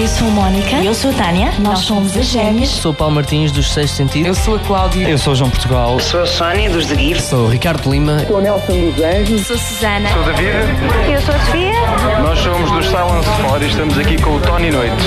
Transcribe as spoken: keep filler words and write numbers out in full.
Eu sou a Mónica. Eu sou a Tânia. Nós somos as Gêmeas. Sou o Paulo Martins, dos Sexto Sentido. Eu sou a Cláudia. Eu sou o João Portugal. Eu sou a Sónia, dos The Gift. Sou o Ricardo Lima. Sou o Nelson dos Anjos. Sou a Susana. Sou o David. Eu sou a Sofia. Nós somos dos Silence Four e estamos aqui com o Tony Noites.